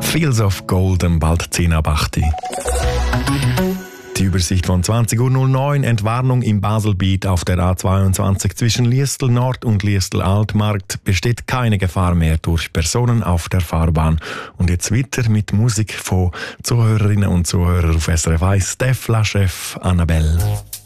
Fields of Gold, bald 10 ab 8. Die Übersicht von 20.09 Uhr. Entwarnung im Baselbiet auf der A22 zwischen Liestel Nord und Liestel Altmarkt. Besteht keine Gefahr mehr durch Personen auf der Fahrbahn. Und jetzt weiter mit Musik von Zuhörerinnen und Zuhörern auf SRF 1. Steph Laschef, Annabelle.